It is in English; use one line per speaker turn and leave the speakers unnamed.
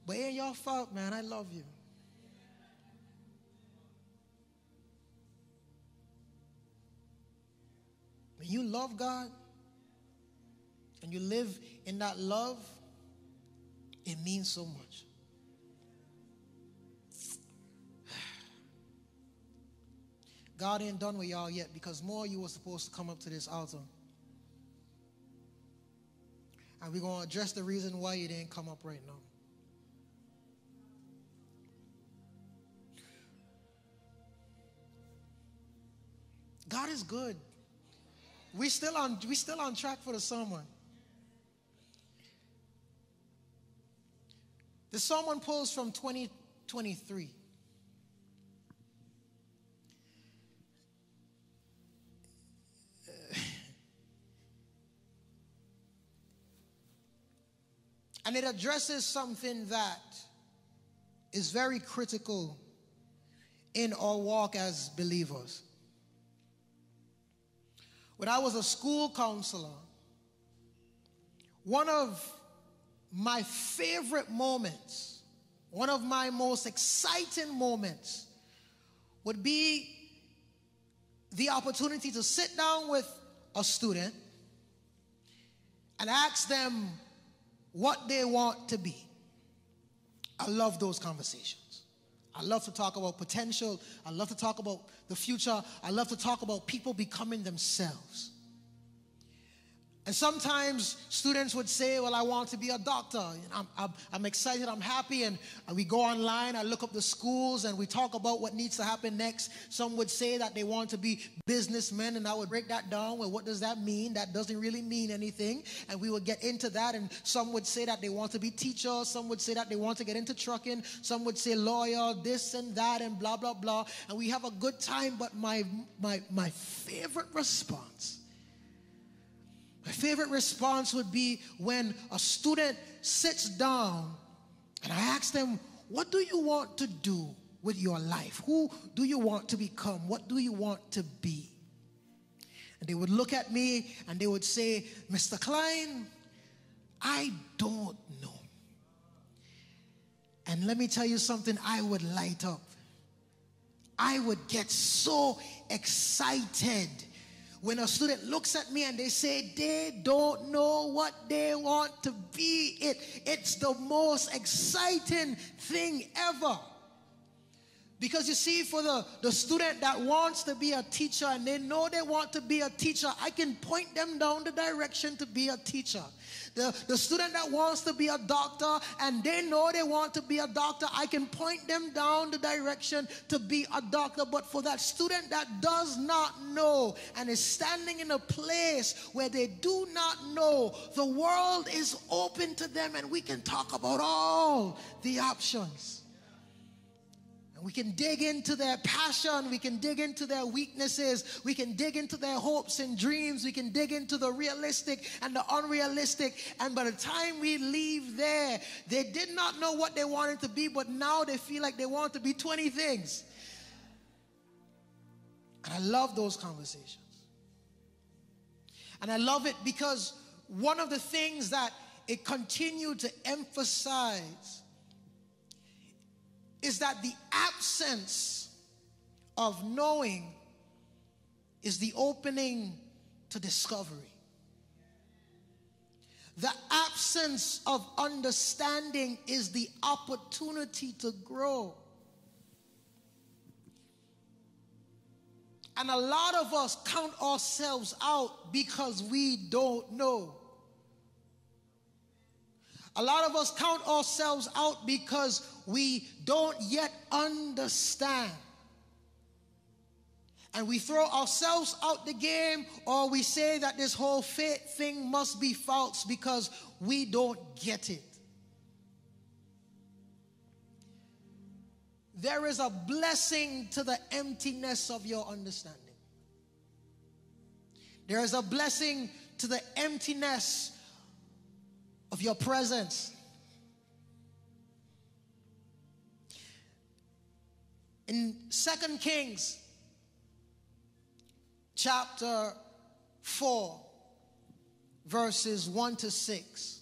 But it ain't your fault, man. I love you. When you love God and you live in that love, it means so much. God ain't done with y'all yet, because more of you were supposed to come up to this altar. And we're going to address the reason why you didn't come up right now. God is good. We still on track for the sermon. The sermon pulls from 2023. And it addresses something that is very critical in our walk as believers. When I was a school counselor, one of my favorite moments, one of my most exciting moments would be the opportunity to sit down with a student and ask them what they want to be. I love those conversations. I love to talk about potential. I love to talk about the future. I love to talk about people becoming themselves. And sometimes students would say, well, I want to be a doctor. I'm excited, I'm happy, and we go online, I look up the schools, and we talk about what needs to happen next. Some would say that they want to be businessmen, and I would break that down. Well, what does that mean? That doesn't really mean anything. And we would get into that, and some would say that they want to be teachers. Some would say that they want to get into trucking. Some would say lawyer, this and that, and blah, blah, blah. And we have a good time, but my favorite response, my favorite response would be when a student sits down and I ask them, what do you want to do with your life? Who do you want to become? What do you want to be? And they would look at me and they would say, Mr. Klein, I don't know. And let me tell you something, I would light up. I would get so excited when a student looks at me and they say they don't know what they want to be. It's the most exciting thing ever. Because you see, for the student that wants to be a teacher and they know they want to be a teacher, I can point them down the direction to be a teacher. The student that wants to be a doctor and they know they want to be a doctor, I can point them down the direction to be a doctor. But for that student that does not know and is standing in a place where they do not know, the world is open to them and we can talk about all the options. And we can dig into their passion, we can dig into their weaknesses, we can dig into their hopes and dreams, we can dig into the realistic and the unrealistic. And by the time we leave there, they did not know what they wanted to be, but now they feel like they want to be 20 things. And I love those conversations. And I love it because one of the things that it continued to emphasize is that the absence of knowing is the opening to discovery. The absence of understanding is the opportunity to grow. And a lot of us count ourselves out because we don't know. A lot of us count ourselves out because we don't yet understand. And we throw ourselves out the game, or we say that this whole faith thing must be false because we don't get it. There is a blessing to the emptiness of your understanding. There is a blessing to the emptiness of your presence. In 2 Kings chapter 4, verses 1 to 6,